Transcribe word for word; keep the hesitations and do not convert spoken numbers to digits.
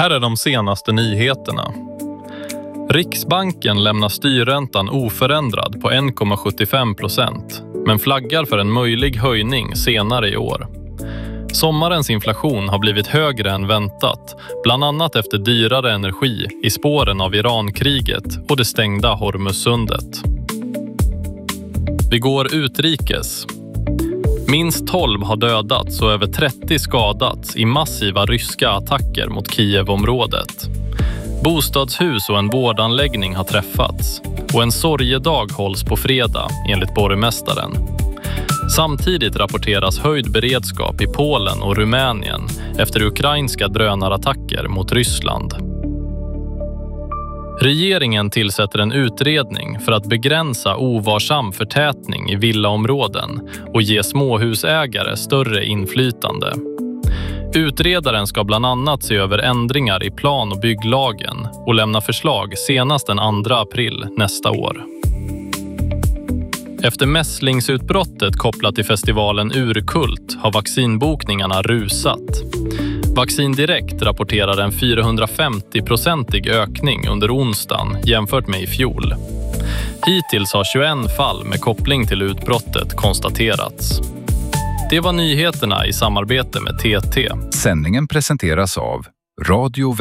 Här är de senaste nyheterna. Riksbanken lämnar styrräntan oförändrad på en komma sjuttiofem procent, men flaggar för en möjlig höjning senare i år. Sommarens inflation har blivit högre än väntat, bland annat efter dyrare energi i spåren av Irankriget och det stängda Hormuzsundet. Vi går utrikes. Minst tolv har dödats och över trettio skadats i massiva ryska attacker mot Kiev-området. Bostadshus och en vårdanläggning har träffats och en sorgedag hålls på fredag enligt borgmästaren. Samtidigt rapporteras höjd beredskap i Polen och Rumänien efter ukrainska drönarattacker mot Ryssland. Regeringen tillsätter en utredning för att begränsa ovarsam förtätning i villaområden och ge småhusägare större inflytande. Utredaren ska bland annat se över ändringar i plan- och bygglagen och lämna förslag senast den andra april nästa år. Efter mässlingsutbrottet kopplat till festivalen Urkult har vaccinbokningarna rusat. Vaccin Direkt rapporterar en fyrahundrafemtio-procentig ökning under onsdagen jämfört med i fjol. Hittills har tjugoett fall med koppling till utbrottet konstaterats. Det var nyheterna i samarbete med T T. Sändningen presenteras av Radio